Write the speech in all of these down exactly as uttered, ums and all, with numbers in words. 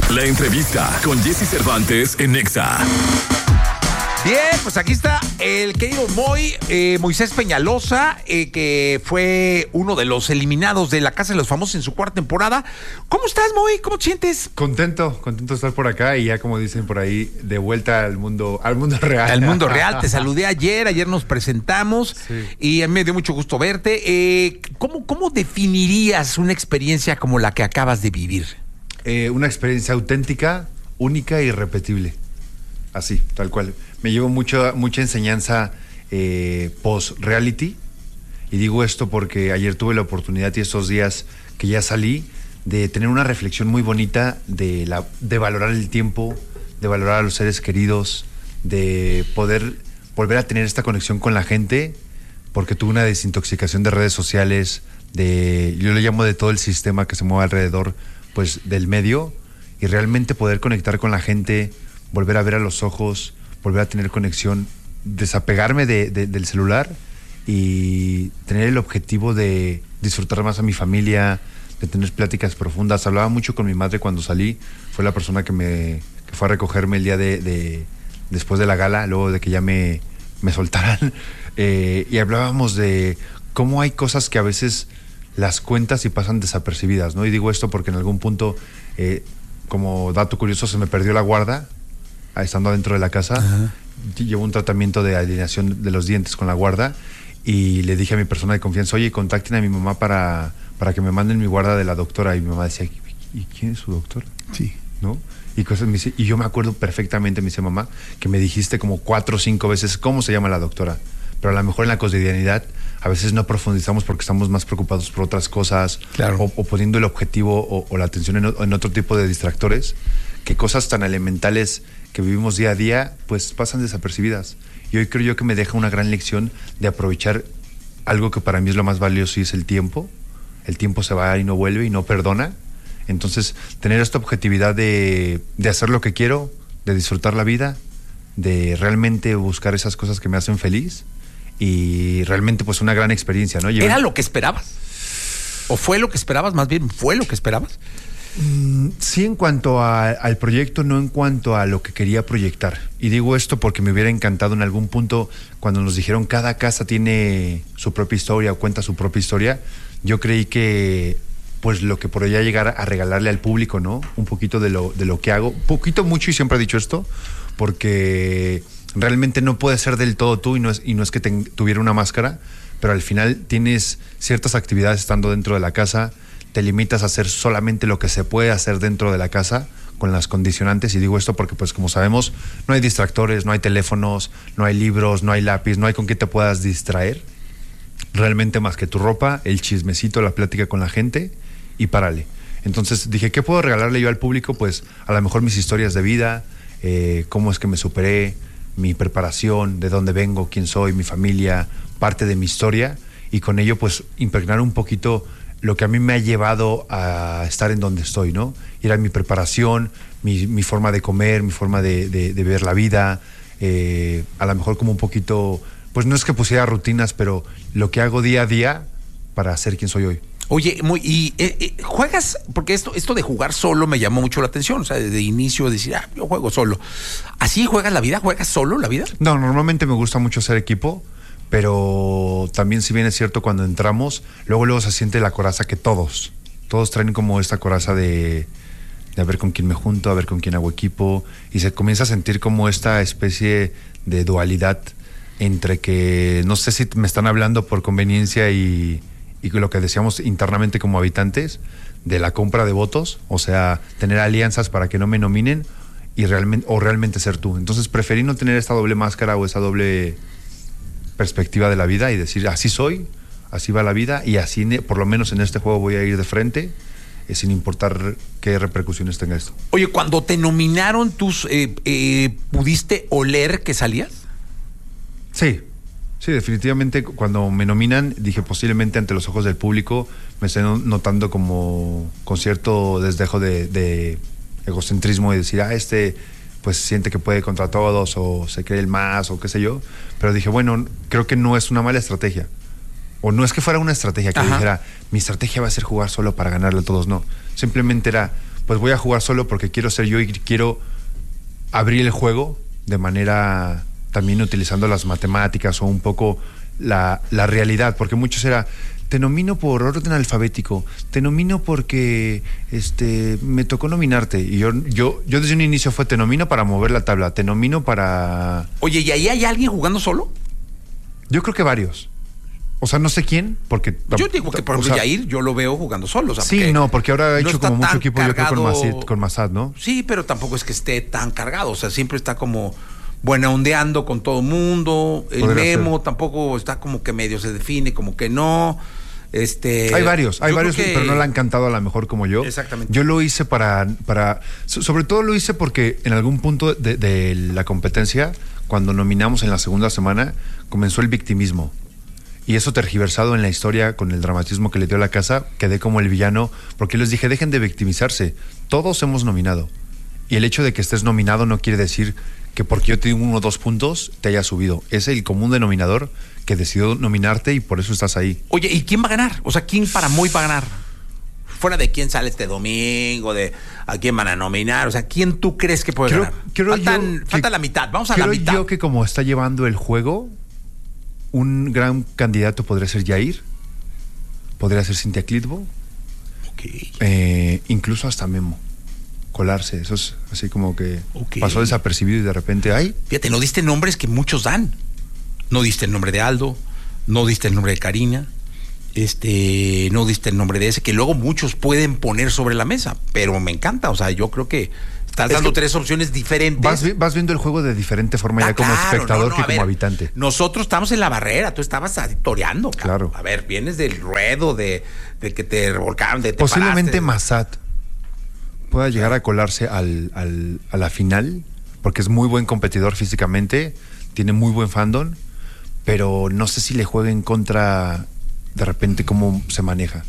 La entrevista con Jesse Cervantes en Nexa. Bien, pues aquí está el querido Moy, eh, Moisés Peñalosa, eh, que fue uno de los eliminados de La Casa de los Famosos en su cuarta temporada. ¿Cómo estás, Moy? ¿Cómo te sientes? Contento, contento de estar por acá y ya como dicen por ahí, de vuelta al mundo, al mundo real. Al mundo real, te saludé ayer, ayer nos presentamos, sí, y a mí me dio mucho gusto verte. Eh, ¿cómo, ¿Cómo definirías una experiencia como la que acabas de vivir? Eh, una experiencia auténtica, única e irrepetible. Así, tal cual. Me llevo mucho, mucha enseñanza eh, post-reality. Y digo esto porque ayer tuve la oportunidad y estos días que ya salí de tener una reflexión muy bonita de, la, de valorar el tiempo, de valorar a los seres queridos, de poder volver a tener esta conexión con la gente, porque tuve una desintoxicación de redes sociales, de, yo le llamo de todo el sistema que se mueve alrededor, pues del medio, y realmente poder conectar con la gente, volver a ver a los ojos, volver a tener conexión, desapegarme de, de, del celular y tener el objetivo de disfrutar más a mi familia, de tener pláticas profundas. Hablaba mucho con mi madre cuando salí, fue la persona que me que fue a recogerme el día de, de después de la gala, luego de que ya me, me soltaran, eh, y hablábamos de cómo hay cosas que a veces las cuentas y pasan desapercibidas, ¿no? Y digo esto porque en algún punto, eh, como dato curioso, se me perdió la guarda estando adentro de la casa. Ajá. Llevo un tratamiento de alineación de los dientes con la guarda y le dije a mi persona de confianza, oye, contacten a mi mamá para, para que me manden mi guarda de la doctora. Y mi mamá decía, ¿y quién es su doctora? Sí. ¿No? Y cosas me dice, y yo me acuerdo perfectamente, me dice, mamá, que me dijiste como cuatro o cinco veces cómo se llama la doctora. Pero a lo mejor en la cotidianidad a veces no profundizamos porque estamos más preocupados por otras cosas, claro, o, o poniendo el objetivo o, o la atención en, en otro tipo de distractores, que cosas tan elementales que vivimos día a día, pues pasan desapercibidas. Y hoy creo yo que me deja una gran lección de aprovechar algo que para mí es lo más valioso y es el tiempo. El tiempo se va y no vuelve y no perdona. Entonces, tener esta objetividad de, de hacer lo que quiero, de disfrutar la vida, de realmente buscar esas cosas que me hacen feliz y realmente pues una gran experiencia, ¿no? Llevé... ¿Era lo que esperabas? ¿O fue lo que esperabas? Más bien, ¿fue lo que esperabas? Mm, sí, en cuanto a, al proyecto, no en cuanto a lo que quería proyectar. Y digo esto porque me hubiera encantado en algún punto, cuando nos dijeron cada casa tiene su propia historia o cuenta su propia historia, yo creí que pues lo que podría llegar a regalarle al público, ¿no? Un poquito de lo, de lo que hago, poquito, mucho, y siempre he dicho esto, porque realmente no puedes ser del todo tú y no es, y no es que te, tuviera una máscara, pero al final tienes ciertas actividades estando dentro de la casa, te limitas a hacer solamente lo que se puede hacer dentro de la casa con las condicionantes. Y digo esto porque, pues como sabemos, no hay distractores, no hay teléfonos, no hay libros, no hay lápiz, no hay con qué te puedas distraer realmente más que tu ropa, el chismecito, la plática con la gente y párale. Entonces dije, ¿qué puedo regalarle yo al público? Pues a lo mejor mis historias de vida, eh, cómo es que me superé, mi preparación, de dónde vengo, quién soy, mi familia, parte de mi historia, y con ello pues impregnar un poquito lo que a mí me ha llevado a estar en donde estoy, ¿no? Era mi preparación, mi, mi forma de comer, mi forma de, de, de ver la vida, eh, a lo mejor como un poquito, pues no es que pusiera rutinas, pero lo que hago día a día para ser quien soy hoy. Oye, muy, y eh, eh, juegas, porque esto, esto de jugar solo me llamó mucho la atención, o sea, de, de inicio decir, ah, yo juego solo. ¿Así juegas la vida? ¿Juegas solo la vida? No, normalmente me gusta mucho ser equipo, pero también, si bien es cierto, cuando entramos, luego luego se siente la coraza que todos, todos traen como esta coraza de, de a ver con quién me junto, a ver con quién hago equipo, y se comienza a sentir como esta especie de dualidad entre que no sé si me están hablando por conveniencia y, y lo que decíamos internamente como habitantes, de la compra de votos, o sea, tener alianzas para que no me nominen y realmente, o realmente ser tú. Entonces preferí no tener esta doble máscara o esa doble perspectiva de la vida y decir, así soy, así va la vida y así, por lo menos en este juego, voy a ir de frente, eh, sin importar qué repercusiones tenga esto. Oye, cuando te nominaron, ¿tú eh, eh, pudiste oler que salías? Sí, sí, definitivamente cuando me nominan, dije, posiblemente ante los ojos del público me estoy notando como con cierto desdejo de, de egocentrismo y decir, ah, este pues siente que puede contra todos o se cree el más o qué sé yo, pero dije, bueno, creo que no es una mala estrategia, o no es que fuera una estrategia que Ajá. dijera, mi estrategia va a ser jugar solo para ganarle a todos, no, simplemente era, pues voy a jugar solo porque quiero ser yo y quiero abrir el juego de manera también utilizando las matemáticas o un poco la, la realidad, porque muchos era, te nomino por orden alfabético, te nomino porque este me tocó nominarte, y yo, yo, yo desde un inicio fue, te nomino para mover la tabla, te nomino para... Oye, ¿y ahí hay alguien jugando solo? Yo creo que varios. O sea, no sé quién, porque... Yo digo que, por ejemplo, o sea, Yair, yo lo veo jugando solo. O sea, sí, no, porque ahora ha no hecho está como mucho tan equipo, yo creo, con cargado. Masad, con Masad, ¿no? Sí, pero tampoco es que esté tan cargado. O sea, siempre está como buena ondeando con todo mundo. El Podría Memo ser. tampoco está como que medio se define, como que no. Este, Hay varios, hay yo varios, creo que- pero no la han cantado a lo mejor como yo. Exactamente. Yo lo hice para, para, so- sobre todo lo hice porque en algún punto de, de la competencia, cuando nominamos en la segunda semana, comenzó el victimismo. Y eso tergiversado en la historia con el dramatismo que le dio a la casa, quedé como el villano, porque les dije, dejen de victimizarse, todos hemos nominado. Y el hecho de que estés nominado no quiere decir que porque yo te digo uno o dos puntos, te haya subido. Es el común denominador que decidió nominarte y por eso estás ahí. Oye, ¿y quién va a ganar? O sea, ¿quién para Moy va a ganar? Fuera de quién sale este domingo, de a quién van a nominar, o sea, ¿quién tú crees que puede Creo- ganar? creo Faltan- yo que- falta la mitad, vamos a la Creo mitad. yo que como está llevando el juego, un gran candidato podría ser Yair, podría ser Cintia Clitbo, Ok. eh, incluso hasta Memo. Colarse, eso es así como que Ok. pasó desapercibido y de repente, ¡ay! Fíjate, no diste nombres que muchos dan. No diste el nombre de Aldo, no diste el nombre de Karina, este, no diste el nombre de ese, que luego muchos pueden poner sobre la mesa, pero me encanta, o sea, yo creo que estás Es dando que tres opciones diferentes. Vas, vi- vas viendo el juego de diferente forma Ah, ya como claro, espectador no, no, que a como ver, habitante. Nosotros estamos en la barrera, tú estabas ahí toreando, cabrón. Claro. A ver, vienes del ruedo, de, de que te revolcaron, de te Posiblemente paraste. Masad pueda llegar a colarse al, al- a la final, porque es muy buen competidor físicamente, tiene muy buen fandom, pero no sé si le juegue en contra de repente cómo se maneja.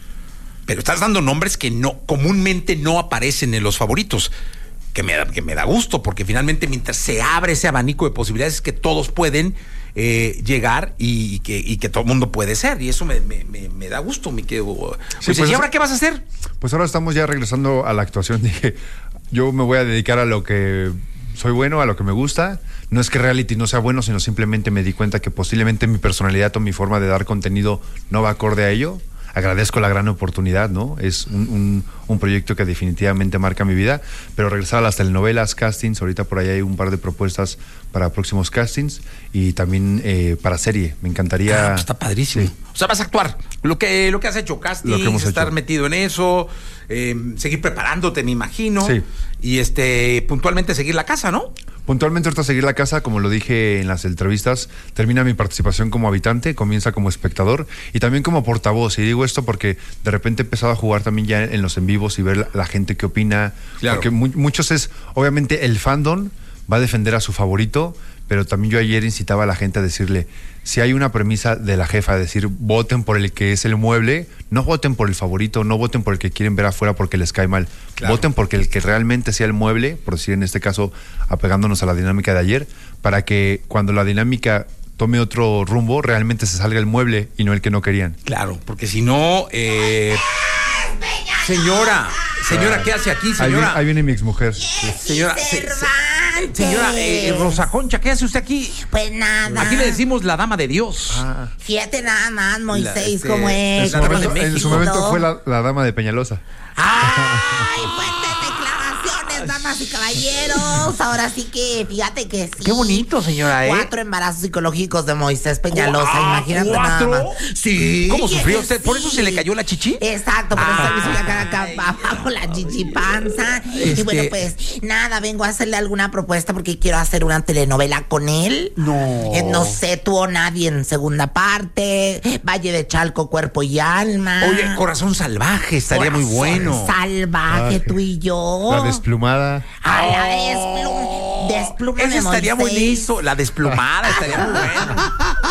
Pero estás dando nombres que no comúnmente no aparecen en los favoritos, que me da, que me da gusto, porque finalmente mientras se abre ese abanico de posibilidades es que todos pueden eh, llegar y, y que, y que todo el mundo puede ser, y eso me, me, me, me da gusto, mi querido. Sí, Pues, pues, ¿y ahora qué vas a hacer? Pues ahora estamos ya regresando a la actuación. Dije, yo me voy a dedicar a lo que soy bueno, a lo que me gusta. No es que reality no sea bueno, sino simplemente me di cuenta que posiblemente mi personalidad o mi forma de dar contenido no va acorde a ello. Agradezco la gran oportunidad, ¿no? Es un, un, un proyecto que definitivamente marca mi vida, pero regresar a las telenovelas, castings, ahorita por ahí hay un par de propuestas para próximos castings y también eh, para serie. Me encantaría... Ah, pues está padrísimo. Sí. O sea, vas a actuar. Lo que, lo que has hecho, castings, Lo que hemos estar hecho. metido en eso, eh, seguir preparándote, me imagino. Sí. Y este, puntualmente seguir la casa, ¿no? Puntualmente ahorita seguir la casa, como lo dije en las entrevistas, termina mi participación como habitante, comienza como espectador y también como portavoz. Y digo esto porque de repente he empezado a jugar también ya en los en vivos y ver la, la gente que opina. Claro. Porque mu- muchos es, obviamente el fandom va a defender a su favorito, pero también yo ayer incitaba a la gente a decirle, si hay una premisa de la jefa, decir, voten por el que es el mueble, no voten por el favorito, no voten por el que quieren ver afuera porque les cae mal, Claro. voten porque el que realmente sea el mueble, por decir en este caso, apegándonos a la dinámica de ayer, para que cuando la dinámica tome otro rumbo, realmente se salga el mueble y no el que no querían. Claro, porque si no, eh, señora, señora, ¿qué hace aquí, Ahí señora? viene, ahí viene mi exmujer. Señora, se- se- Cervantes. señora eh, Rosa Concha, ¿qué hace usted aquí? Pues nada. Aquí le decimos la dama de Dios. Ah, Fíjate nada más, Moisés, La- este, cómo en, es. su la qué dama de momento, en su México. momento fue la, la dama de Peñalosa. ¡Ay, fuertes declaraciones, damas y caballeros! Ahora sí que, fíjate que sí. Qué bonito, señora, ¿eh? Cuatro embarazos psicológicos de Moisés Peñalosa, Ah, imagínate ¿cuatro? nada más. Sí. ¿Cómo sufrió que usted? ¿Por eso sí. se le cayó la chichi? Exacto, por eso Ay. se me hizo acá, acá abajo la chichipanza. Este- Y bueno, pues nada, vengo a hacerle alguna propuesta porque quiero hacer una telenovela con él. No. Eh, no sé, tú o nadie en segunda parte. Valle de Chalco, cuerpo y alma. Oye, Corazón Salvaje, estaría muy Corazón bueno. Salvaje, Ah, tú y yo. La desplumada. A la desplum despluma Ese estaría Moisés. buenísimo. La desplumada estaría muy bueno.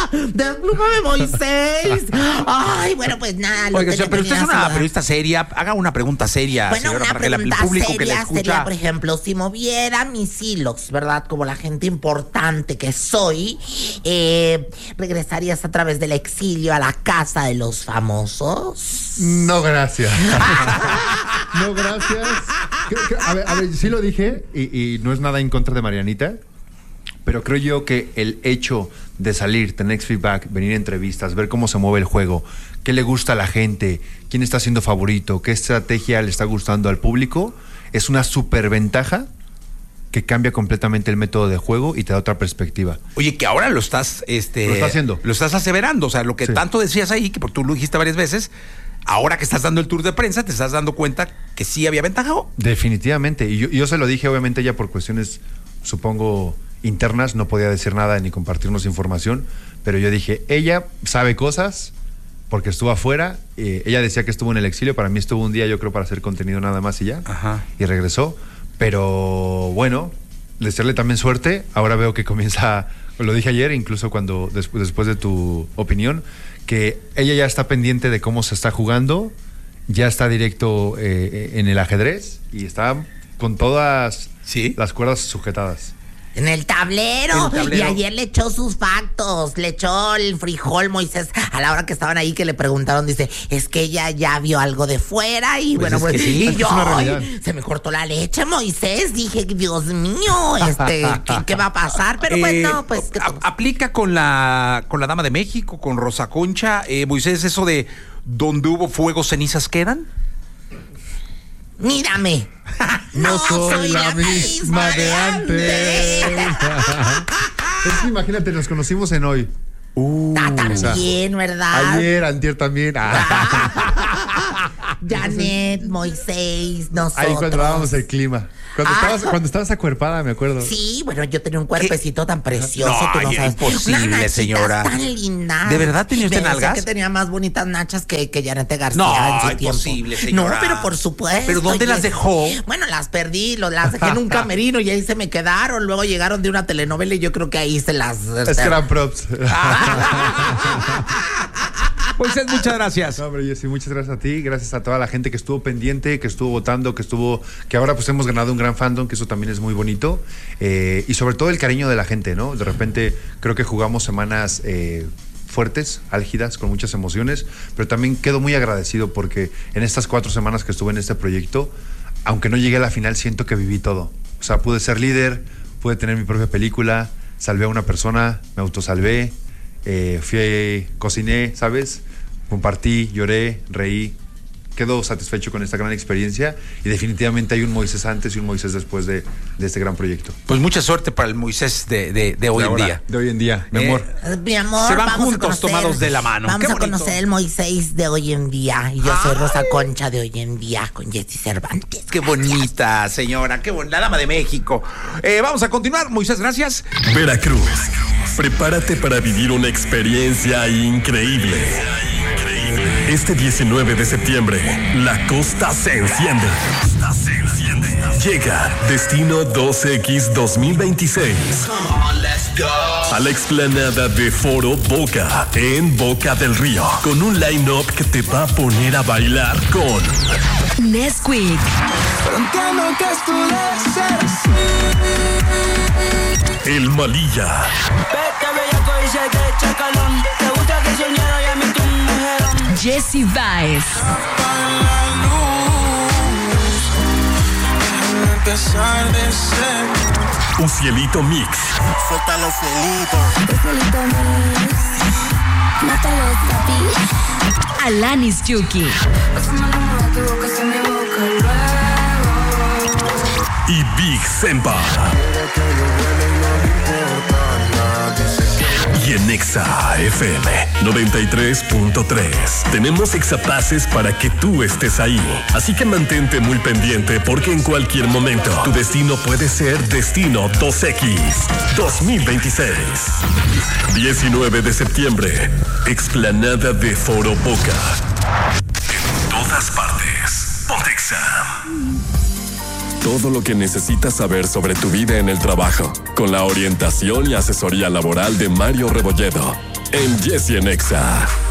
Desplúmame, Moisés. Ay, bueno, pues nada. Lo Oiga, que señora, pero usted es una sudar. periodista seria. Haga una pregunta seria, Bueno, señora, una para que la- el pregunta público que le seria escucha. sería, por ejemplo, si moviera mis hilos, ¿verdad? Como la gente importante que soy, eh, ¿regresarías a través del exilio a la casa de los famosos? No, gracias. No, gracias. Creo que- a, ver, a ver, sí lo dije y, y no es nada en contra de Marianita, pero creo yo que el hecho de salir, tener feedback, venir a entrevistas, ver cómo se mueve el juego, qué le gusta a la gente, quién está siendo favorito, qué estrategia le está gustando al público, es una superventaja que cambia completamente el método de juego y te da otra perspectiva. Oye, que ahora lo estás, este, Lo está haciendo. Lo estás aseverando. O sea, lo que Sí. tanto decías ahí, que porque tú lo dijiste varias veces, ahora que estás dando el tour de prensa, te estás dando cuenta que sí había ventaja. Definitivamente. Y yo, yo se lo dije, obviamente, ella por cuestiones, supongo, internas, no podía decir nada ni compartirnos información, pero yo dije, ella sabe cosas porque estuvo afuera. Eh, ella decía que estuvo en el exilio. Para mí estuvo un día, yo creo, para hacer contenido nada más y ya. Ajá. Y regresó. Pero bueno, desearle también suerte. Ahora veo que comienza, lo dije ayer, incluso cuando después, después de tu opinión, que ella ya está pendiente de cómo se está jugando, ya está directo eh, en el ajedrez y está con todas ¿Sí? las cuerdas sujetadas. En el tablero. En el tablero. Y ayer le echó sus factos, le echó el frijol, Moisés, a la hora que estaban ahí que le preguntaron, dice, es que ella ya vio algo de fuera y Pues bueno, es pues, que sí, y es que yo, es una ay, realidad. se me cortó la leche, Moisés, dije, Dios mío, este, ¿qué, qué va a pasar? Pero pues Eh, no, pues... ¿qué a- todo? aplica con la, con la Dama de México, con Rosa Concha. Eh, Moisés, eso de donde hubo fuego, cenizas quedan. Mírame. No soy la misma de antes. Es que imagínate, nos conocimos en hoy. Uh, Ah, también, ¿verdad? Ayer, antier también. Ah. Janet, Moisés, nosotros. Ahí cuando dábamos el clima. Cuando, Ah. estabas, cuando estabas acuerpada, me acuerdo. Sí, bueno, yo tenía un cuerpecito tan precioso, No, tú no ay, sabes. imposible, Unas nachitas señora. tan lindas. ¿De verdad tenía usted Me decía nalgas? que tenía más bonitas nachas que, que Janete García No, en su tiempo. imposible, señora. No, pero por supuesto. ¿Pero dónde las Jessy. dejó? Bueno, las perdí, lo- las dejé en un camerino y ahí se me quedaron. Luego llegaron de una telenovela y yo creo que ahí se las... Es que eran props. Moisés, muchas gracias. No, hombre, Jessy, muchas gracias a ti, gracias a toda la gente que estuvo pendiente, que estuvo votando, que estuvo, que ahora pues hemos ganado un gran fandom, que eso también es muy bonito, eh, y sobre todo el cariño de la gente, ¿no? De repente creo que jugamos semanas eh, fuertes, álgidas, con muchas emociones, pero también quedo muy agradecido porque en estas cuatro semanas que estuve en este proyecto, aunque no llegué a la final, siento que viví todo. O sea, pude ser líder, pude tener mi propia película, salvé a una persona, me autosalvé, eh, fui, cociné, ¿sabes? Compartí, lloré, reí. Quedo satisfecho con esta gran experiencia y definitivamente hay un Moisés antes y un Moisés después de, de este gran proyecto. Pues mucha suerte para el Moisés de, de, de hoy De en ahora, día. De hoy en día, mi Eh, amor. Mi amor, Se van vamos a juntos, conocer- tomados de la mano. Vamos Qué a bonito. conocer el Moisés de hoy en día. Y yo soy Ay. Rosa Concha de hoy en día con Jessy Cervantes. Qué bonita, señora. Qué bonita. La Dama de México. Eh, vamos a continuar. Moisés, gracias. Veracruz. Prepárate para vivir una experiencia increíble. Este diecinueve de septiembre, la costa se enciende. Llega Destino dos equis dos mil veintiséis a la explanada de Foro Boca en Boca del Río, con un line-up que te va a poner a bailar con Nesquik, El Malilla, Jessy Baez, Ucielito Mix, Suéltalo, Felito. Alanis Yuki y Big Sempa. Y en Exa F M noventa y tres punto tres tenemos Exapases para que tú estés ahí. Así que mantente muy pendiente porque en cualquier momento tu destino puede ser Destino dos equis dos mil veintiséis. diecinueve de septiembre, explanada de Foro Boca. En todas partes. Ponte Exa. Todo lo que necesitas saber sobre tu vida en el trabajo, con la orientación y asesoría laboral de Mario Rebolledo. en Jessy en Exa.